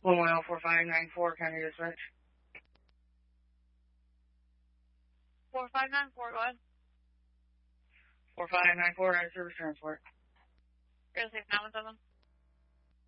1104594, County Dispatch. 4594, go ahead. 4594 at service transport. You're going to say 917?